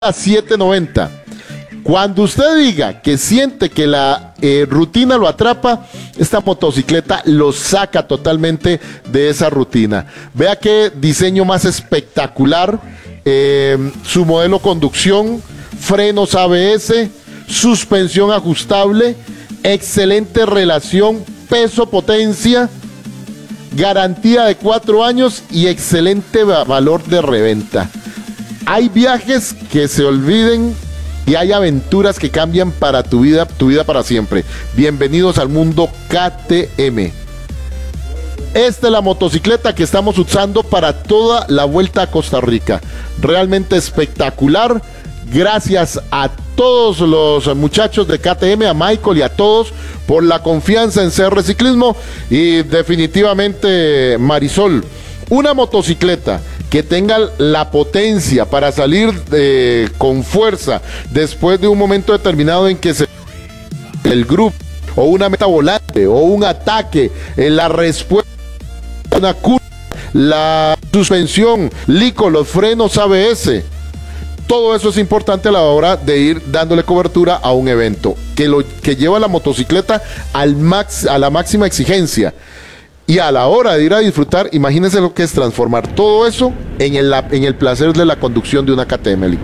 a 790. Cuando usted diga que siente que la rutina lo atrapa, esta motocicleta lo saca totalmente de esa rutina. Vea qué diseño más espectacular, su modelo conducción, frenos ABS, suspensión ajustable, excelente relación peso-potencia, garantía de 4 años y excelente valor de reventa. Hay viajes que se olviden y hay aventuras que cambian para tu vida para siempre. Bienvenidos al mundo KTM. Esta es la motocicleta que estamos usando para toda la vuelta a Costa Rica. Realmente espectacular. Gracias a todos los muchachos de KTM, a Michael y a todos por la confianza en CR Ciclismo. Y definitivamente, Marisol, una motocicleta que tenga la potencia para salir con fuerza después de un momento determinado en que el grupo o una meta volante o un ataque, en la respuesta, una curva, la suspensión, Lico, los frenos ABS, todo eso es importante a la hora de ir dándole cobertura a un evento que lleva la motocicleta a la máxima exigencia. Y a la hora de ir a disfrutar, imagínense lo que es transformar todo eso en el placer de la conducción de una KTM, Lico.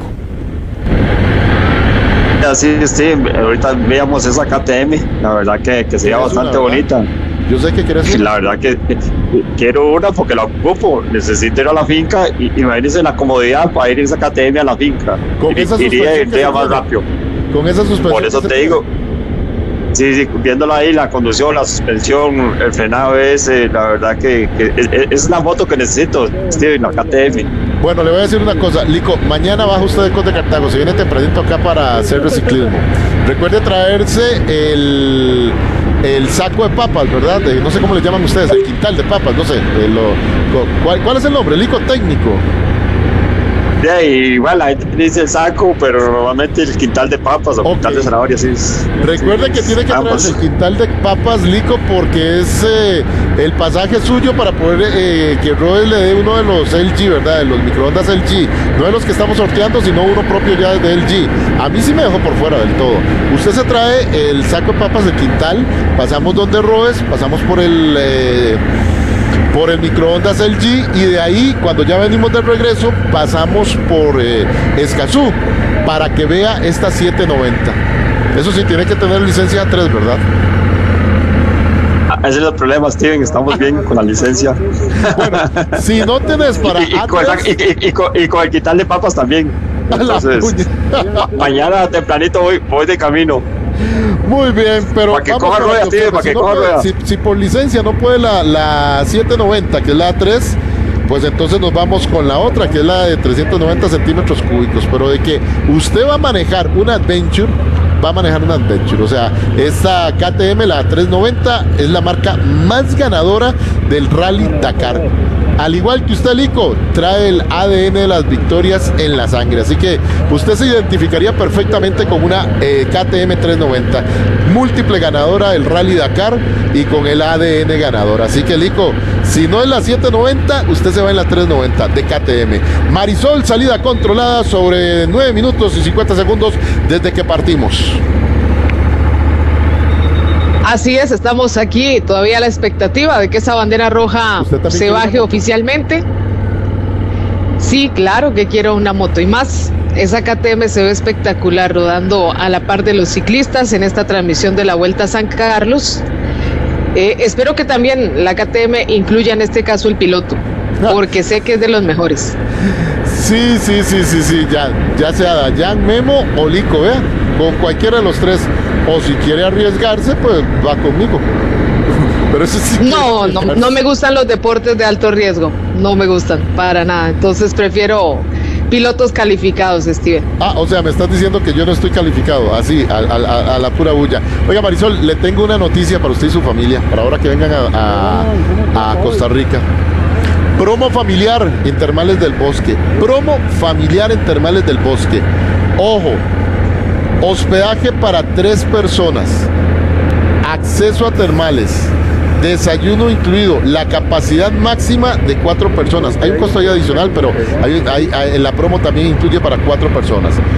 Así es, sí, ahorita veíamos esa KTM, la verdad que sería bastante bonita. Yo sé que quieres una. La verdad que quiero una porque la ocupo, necesito ir a la finca y imagínense la comodidad para ir a esa KTM a la finca. Con esa iría más rápido. Con esa suspensión. Por eso te digo. Sí, viéndola ahí, la conducción, la suspensión, el frenado ese, la verdad que es la moto que necesito, Steven, la KTM. Bueno, le voy a decir una cosa, Lico, mañana baja usted de Conde Cartago, se viene tempranito acá para hacer reciclismo. Recuerde traerse el saco de papas, ¿verdad? No sé cómo le llaman ustedes, el quintal de papas, no sé. ¿Cuál es el nombre? Lico técnico. Yeah, igual la gente dice el saco, pero normalmente el quintal de papas o quintal de zanahorias sí. Recuerde que tiene que traerse el quintal de papas, Lico, porque es el pasaje suyo para poder que Rodes le dé uno de los LG, ¿verdad? De los microondas LG, no de los que estamos sorteando, sino uno propio ya de LG. A mí sí me dejó por fuera del todo. Usted se trae el saco de papas del quintal, pasamos donde Rodes, pasamos por el microondas LG y de ahí, cuando ya venimos de regreso, pasamos por Escazú para que vea esta 790. Eso sí, tiene que tener licencia 3, ¿verdad? Ese es el problema, Steven, estamos bien con la licencia. Bueno, si no tenés para y con el quitar de papas también. Entonces, mañana tempranito voy de camino. Muy bien, pero para que coja ruedas, tío, para que coja ruedas. Si por licencia no puede la 790, que es la 3, pues entonces nos vamos con la otra, que es la de 390 centímetros cúbicos. Pero de que usted va a manejar una Adventure, o sea, esta KTM, la 390, es la marca más ganadora del Rally Dakar. Al igual que usted, Lico, trae el ADN de las victorias en la sangre. Así que usted se identificaría perfectamente con una KTM 390. Múltiple ganadora del Rally Dakar y con el ADN ganador. Así que, Lico, si no es la 790, usted se va en la 390 de KTM. Marisol, salida controlada sobre 9 minutos y 50 segundos desde que partimos. Así es, estamos aquí todavía a la expectativa de que esa bandera roja se baje oficialmente. Sí, claro que quiero una moto y más. Esa KTM se ve espectacular rodando a la par de los ciclistas en esta transmisión de la Vuelta a San Carlos. Espero que también la KTM incluya en este caso el piloto, porque sé que es de los mejores. Sí, ya sea Dayan, Memo o Lico, vea, con cualquiera de los tres. O si quiere arriesgarse, pues va conmigo. Pero eso sí. No me gustan los deportes de alto riesgo. No me gustan, para nada. Entonces prefiero pilotos calificados, Steven. O sea, me estás diciendo que yo no estoy calificado, así, a la pura bulla. Oiga, Marisol, le tengo una noticia para usted y su familia, para ahora que vengan a Costa Rica. Promo familiar en Termales del Bosque. Ojo. Hospedaje para 3 personas, acceso a termales, desayuno incluido, la capacidad máxima de 4 personas. Hay un costo ahí adicional, pero en la promo también incluye para 4 personas.